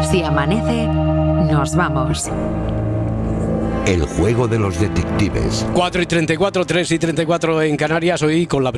Si amanece, nos vamos. El juego de los detectives. 4:34, 3:34 en Canarias, hoy con la